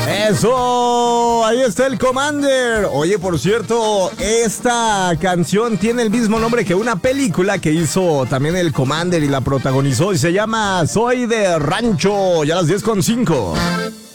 Eso, ahí está el Commander. Oye, por cierto, esta canción tiene el mismo nombre que una película que hizo también el Commander y la protagonizó y se llama Soy de Rancho. Ya a las 10:05.